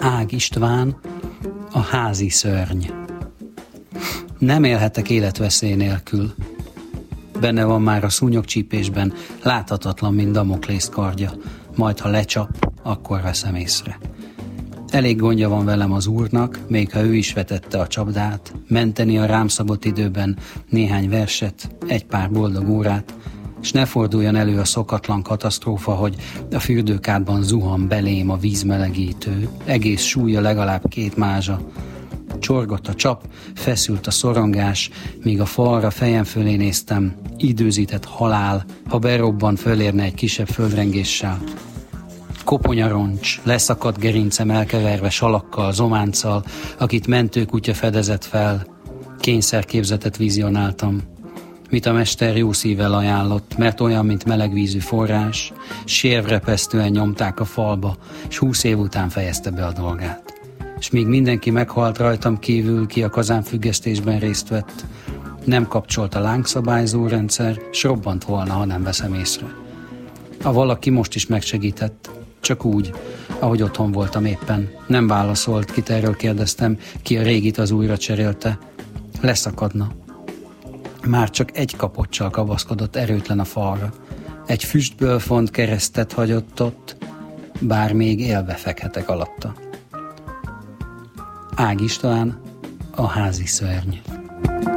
Ág István, a házi szörny. Nem élhetek életveszély nélkül. Benne van már a szúnyogcsípésben, láthatatlan, mint Damoklész kardja. Majd, ha lecsap, akkor veszem észre. Elég gondja van velem az Úrnak, még ha ő is vetette a csapdát, menteni a rám szabott időben néhány verset, egy pár boldog órát, s ne forduljon elő a szokatlan katasztrófa, hogy a fürdőkádban zuhan belém a vízmelegítő, egész súlya legalább 2 mázsa. Csorgott a csap, feszült a szorongás, míg a falra fejem fölé néztem, időzített halál, ha berobban fölérne egy kisebb földrengéssel. Koponyaroncs, leszakadt gerincem elkeverve salakkal, zománccal, akit mentőkutya fedezett fel. Kényszerképzetet vizionáltam, mit a mester jó szívvel ajánlott, mert olyan, mint melegvízű forrás, sérvrepesztően nyomták a falba, s 20 év után fejezte be a dolgát. És míg mindenki meghalt rajtam kívül, ki a kazánfüggesztésben részt vett, nem kapcsolt a lángszabályzó rendszer, s robbant volna, ha nem veszem észre. A valaki most is megsegített, csak úgy, ahogy otthon voltam éppen. Nem válaszolt, kit erről kérdeztem, ki a régit az újra cserélte. Leszakadna. Már csak egy kapocsal kapaszkodott erőtlen a falra. Egy füstből font keresztet hagyott ott, bár még élve fekhetek alatta. Ág István, a házi szörny.